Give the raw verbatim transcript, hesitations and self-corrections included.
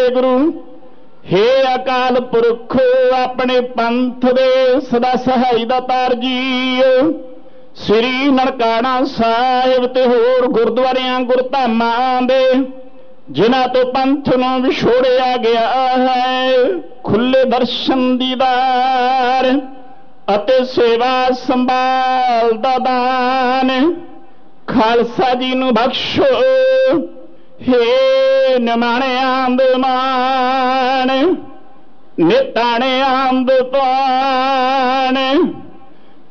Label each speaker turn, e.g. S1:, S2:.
S1: गुरु हे अकाल पुरख अपने पंथ दे सदा सहाई दा तारजीओ श्री ननकाना साहिब ते होर गुरुद्वारियां गुरधामां दे जिन्हां तो पंथ नूं विछोड़िया गया है खुले दर्शन दीदार अते सेवा संभाल दा दान खालसा जी नूं बख्शो हे निमाणे आंद मान निताणे आंद पान